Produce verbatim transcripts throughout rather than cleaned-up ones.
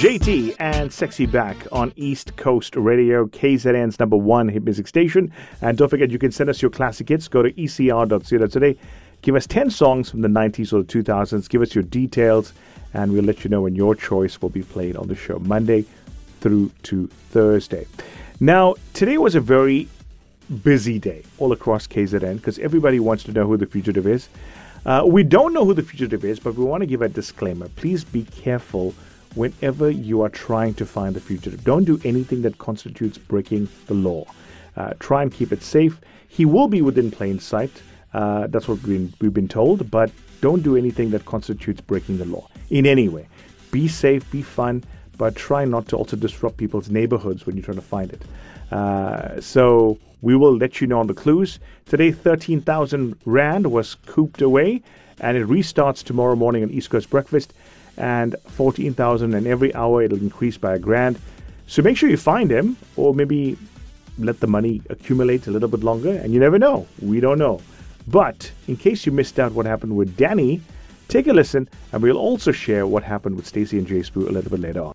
J T and Sexy Back on East Coast Radio, K Z N's number one hit music station. And don't forget, you can send us your classic hits. Go to e c r dot co dot today. Give us ten songs from the nineties or the two thousands. Give us your details, and we'll let you know when your choice will be played on the show, Monday through to Thursday. Now, today was a very busy day all across K Z N because everybody wants to know who the fugitive is. Uh, we don't know who the fugitive is, but we want to give a disclaimer. Please be careful whenever you are trying to find the fugitive. Don't do anything that constitutes breaking the law. Uh, try and keep it safe. He will be within plain sight. Uh, that's what we've been, we've been told, but don't do anything that constitutes breaking the law in any way. Be safe, be fun, but try not to also disrupt people's neighborhoods when you're trying to find it. Uh, so we will let you know on the clues. Today, thirteen thousand Rand was cooped away, and it restarts tomorrow morning on East Coast Breakfast, and fourteen thousand, and every hour it'll increase by a grand. So make sure you find him, or maybe let the money accumulate a little bit longer, and you never know. We don't know. But in case you missed out what happened with Danny, take a listen, and we'll also share what happened with Stacey and Jay Spoo a little bit later on.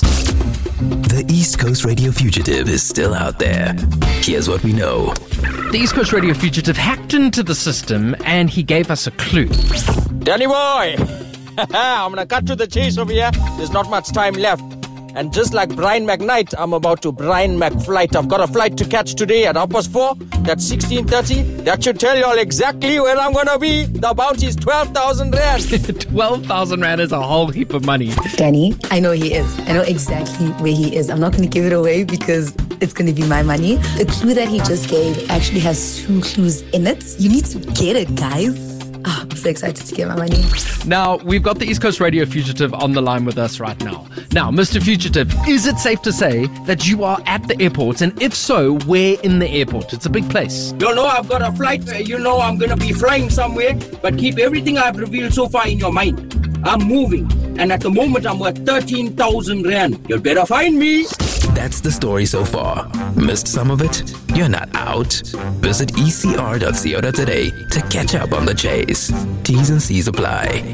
The East Coast Radio Fugitive is still out there. Here's what we know. The East Coast Radio Fugitive hacked into the system and he gave us a clue. Danny boy! I'm gonna cut to the chase over here. There's not much time left. And just like Brian McKnight, I'm about to Brian McFlight. I've got a flight to catch today at half past four. That's sixteen thirty. That should tell you all exactly where I'm gonna be. The bounty is twelve thousand rand. twelve thousand rand is a whole heap of money. Danny, I know he is. I know exactly where he is. I'm not going to give it away because it's going to be my money. The clue that he just gave actually has two clues in it. You need to get it, guys. Oh, I'm so excited to get my money. Now, we've got the East Coast Radio Fugitive on the line with us right now. Now, Mister Fugitive, is it safe to say that you are at the airport? And if so, where in the airport? It's a big place. You know I've got a flight. You know I'm going to be flying somewhere. But keep everything I've revealed so far in your mind. I'm moving. And at the moment, I'm worth thirteen thousand rand. You'd better find me. That's the story so far. Missed some of it? You're not out. Visit e c r dot co dot today to catch up on the chase. T's and C's apply.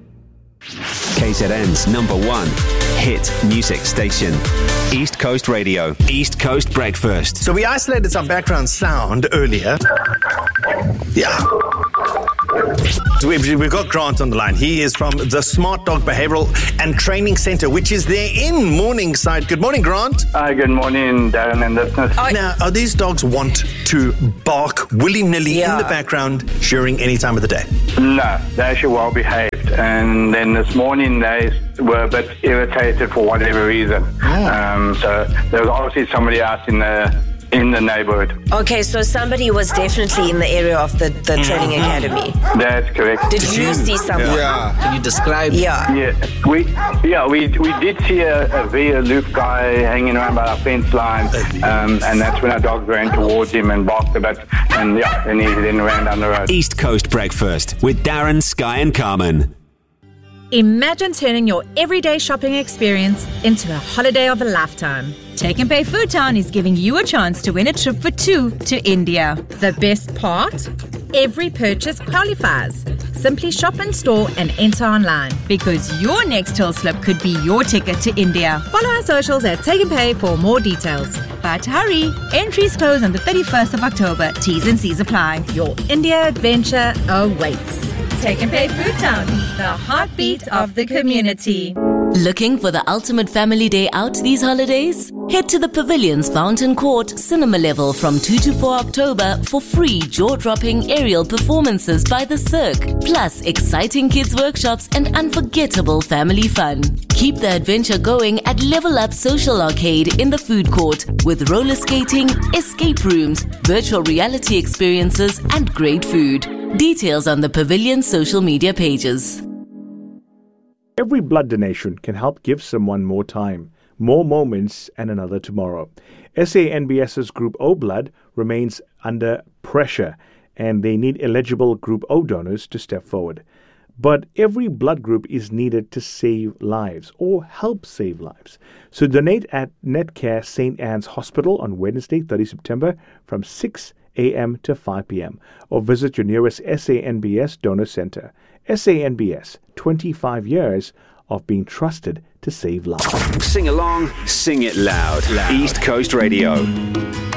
K Z N's number one hit music station. East Coast Radio. East Coast Breakfast. So we isolated some background sound earlier. Yeah. So we've, we've got Grant on the line. He is from the Smart Dog Behavioral and Training Center, which is there in Morningside. Good morning, Grant. Hi, good morning, Darren and listeners. Now, are these dogs want to bark willy-nilly Yeah. in the background during any time of the day? No, they're actually well behaved. And then this morning they were a bit irritated for whatever reason. Um, so there was obviously somebody else in the in the neighborhood. Okay, so somebody was definitely in the area of the, the training academy. That's correct. Did you see someone? Can you describe? Yeah. Yeah, we yeah we we did see a, a very aloof guy hanging around by our fence line, um, and that's when our dog ran towards him and barked a bit, and yeah, then he then ran down the road. East Coast Breakfast with Darren, Sky and Carmen. Imagine turning your everyday shopping experience into a holiday of a lifetime. Take and Pay Food Town is giving you a chance to win a trip for two to India. The best part? Every purchase qualifies. Simply shop in store and enter online, because your next till slip could be your ticket to India. Follow our socials at Take and Pay for more details. But hurry, entries close on the thirty-first of October. T's and C's apply. Your India adventure awaits. Take and Pay Food Town, the heartbeat of the community. Looking for the ultimate family day out these holidays? Head to the Pavilion's Fountain Court cinema level from two to four October for free jaw-dropping aerial performances by the Cirque, plus exciting kids workshops and unforgettable family fun. Keep the adventure going at Level Up Social Arcade in the food court with roller skating, escape rooms, virtual reality experiences and great food. Details on the Pavilion's social media pages. Every blood donation can help give someone more time, more moments, and another tomorrow. SANBS's Group O blood remains under pressure, and they need eligible Group O donors to step forward. But every blood group is needed to save lives or help save lives. So donate at Netcare Saint Anne's Hospital on Wednesday, the thirtieth of September from six a.m. to five p.m. or visit your nearest SANBS donor center. SANBS, twenty-five years of being trusted to save lives. Sing along, sing it loud. loud. East Coast Radio.